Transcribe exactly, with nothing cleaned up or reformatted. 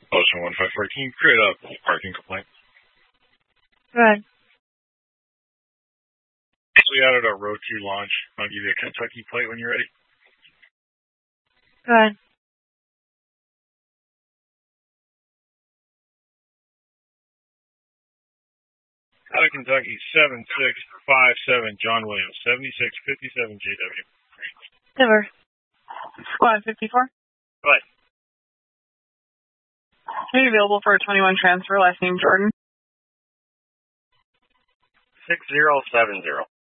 Ocean one five four, can you create a parking complaint? Go ahead. So we added our road two launch. I'll give you a Kentucky plate when you're ready. Go ahead. Out of Kentucky, seven six five seven, John Williams, seventy-six fifty-seven J W. Never. Squad fifty-four. Go ahead. Are you available for a twenty-one transfer, last name Jordan? six zero seven zero.